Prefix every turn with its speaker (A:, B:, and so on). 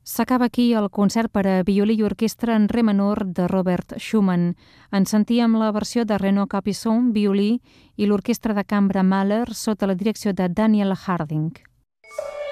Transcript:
A: S'acaba aquí el concert per a violí i orquestra en re menor de Robert Schumann. En sentíem la versió de Renaud Capuçon, violí, i l'orquestra de cambra Mahler sota la direcció de Daniel Harding.